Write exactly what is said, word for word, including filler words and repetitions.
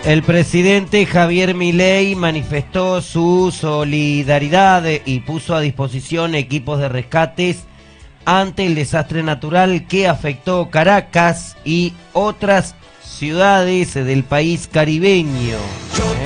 El presidente Javier Milei manifestó su solidaridad y puso a disposición equipos de rescates ante el desastre natural que afectó Caracas y otras ciudades del país caribeño.